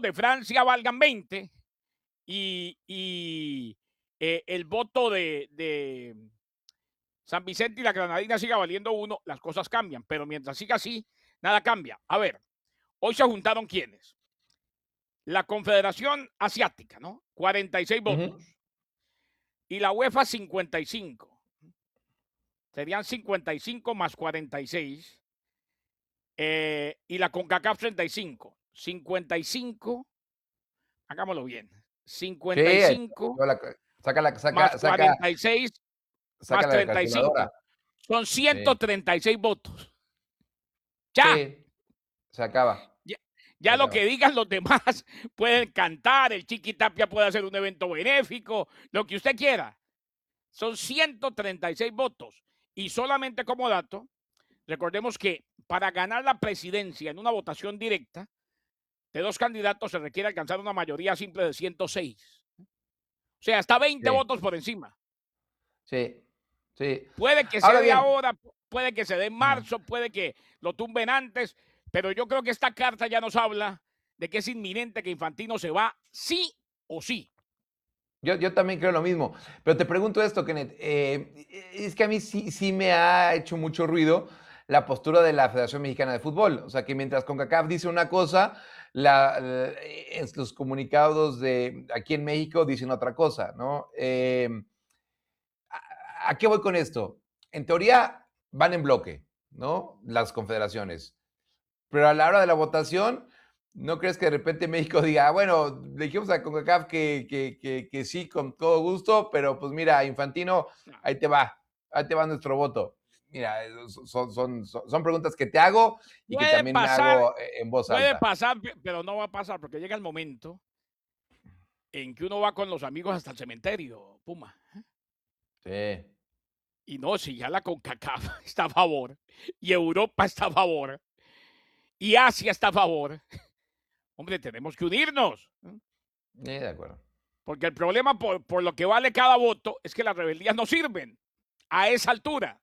de Francia valgan 20 y el voto de San Vicente y la Granadina siga valiendo 1, las cosas cambian. Pero mientras siga así, nada cambia. A ver, hoy se juntaron ¿quiénes? La Confederación Asiática, ¿no? 46 Ujú. votos. Y la UEFA 55. Serían 55 más 46. Y la CONCACAF 35. 55, hagámoslo bien. Sí, ahí 55 lleva saca más 46 más la calculadora. 35. Son Sí, 136 votos. Ya. sí, se acaba, Ya, se ya lo que acaba. digan los demás, pueden cantar, el Chiqui Tapia puede hacer un evento benéfico, lo que usted quiera. Son 136 votos. Y solamente como dato, recordemos que para ganar la presidencia en una votación directa de 2 candidatos se requiere alcanzar una mayoría simple de 106. O sea, hasta 20 Sí, votos por encima. sí, sí. Puede que se Ahora dé bien, ahora, puede que se dé en ujú, marzo, puede que lo tumben antes, pero yo creo que esta carta ya nos habla de que es inminente que Infantino se va sí o sí. yo también creo lo mismo, pero te pregunto esto, Kenneth, es que a mí sí me ha hecho mucho ruido la postura de la Federación Mexicana de Fútbol, o sea, que mientras CONCACAF dice una cosa, los comunicados de aquí en México dicen otra cosa, ¿no? ¿A qué voy con esto? En teoría van en bloque, ¿no? Las confederaciones. Pero a la hora de la votación, ¿no crees que de repente México diga, bueno, le dijimos a CONCACAF que sí, con todo gusto, pero pues mira, Infantino, ahí te va nuestro voto? Mira, son preguntas que te hago y que Puede también me pasar, hago en voz puede alta. pasar, pero no va a pasar porque llega el momento en que uno va con los amigos hasta el cementerio, Puma. Sí, Y no, si ya la CONCACAF está a favor y Europa está a favor y Asia está a favor, hombre, tenemos que unirnos. de acuerdo. Porque el problema por lo que vale cada voto es que las rebeldías no sirven a esa altura.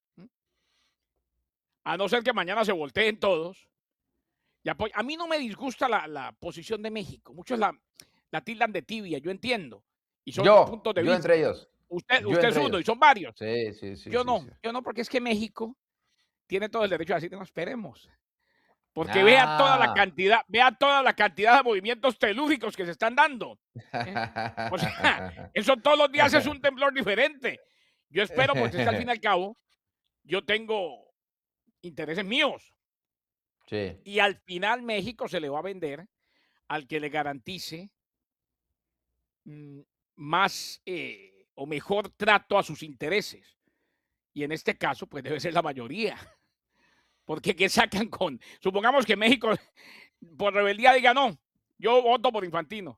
A no ser que mañana se volteen todos. A mí no me disgusta la posición de México. Muchos la tildan de tibia, yo entiendo. Y son puntos de Yo entre vista. ellos, yo Usted es entre uno y ellos. son varios. Sí, sí, sí, sí, sí. Yo no, porque es que México tiene todo el derecho a decir, no esperemos. Porque Ah. vea toda la cantidad de movimientos telúricos que se están dando. ¿eh? O sea, eso todos los días es un temblor diferente. Yo espero, porque es que al fin y al cabo, yo tengo intereses míos. Sí, Y al final México se le va a vender al que le garantice mm, más o mejor trato a sus intereses. Y en este caso, pues debe ser la mayoría. Porque ¿qué sacan con? Supongamos que México por rebeldía diga no, yo voto por Infantino.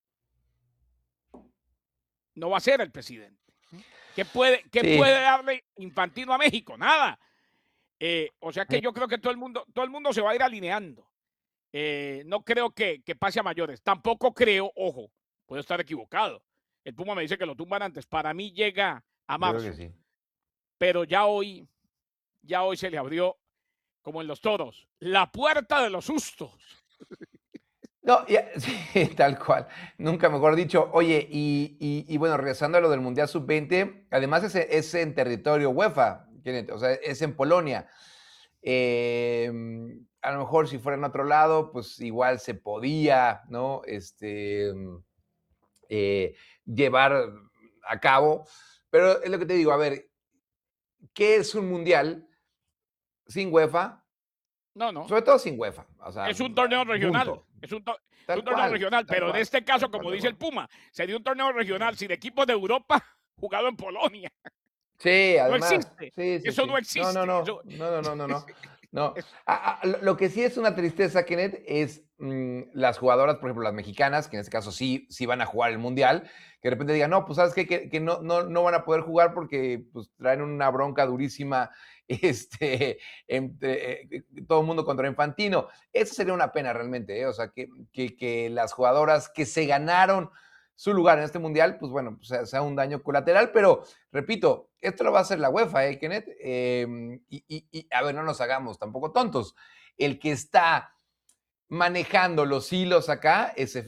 No va a ser el presidente. Qué sí, puede darle Infantino a México? Nada. O sea que mm, yo creo que todo el mundo se va a ir alineando. No creo que pase a mayores. Tampoco creo, ojo, puedo estar equivocado. El Puma me dice que lo tumban antes. Para mí llega a yo creo que marzo. sí. Pero ya hoy se le abrió, como en los toros, la puerta de los sustos. No, ya, sí, tal cual. Nunca mejor dicho. Oye, y bueno, regresando a lo del Mundial Sub-20, además es en territorio UEFA, Kenneth, o sea, es en Polonia. A lo mejor si fuera en otro lado, pues igual se podía, ¿no? Llevar a cabo. Pero es lo que te digo, a ver, ¿qué es un Mundial sin UEFA? No, no. Sobre todo sin UEFA, o sea, Es un torneo regional. punto. Es un torneo regional. Tal Pero en cual, este caso, tal cual, como tal dice el cual. Puma, sería un torneo regional sin equipos de Europa jugado en Polonia. Sí, No además, existe. sí, sí, Eso no sí. No, no, existe. no, Eso, no, no, no, no, no. No. es- Lo que sí es una tristeza, Kenneth, es las jugadoras, por ejemplo, las mexicanas, que en este caso sí van a jugar el Mundial, que de repente digan, no, pues sabes qué, que no van a poder jugar porque pues, traen una bronca durísima entre todo el mundo contra Infantino. Eso sería una pena realmente, ¿eh? O sea, que las jugadoras que se ganaron su lugar en este Mundial, pues bueno, pues, sea un daño colateral, pero repito, esto lo va a hacer la UEFA, Kenneth. A ver, no nos hagamos tampoco tontos. El que está manejando los hilos acá es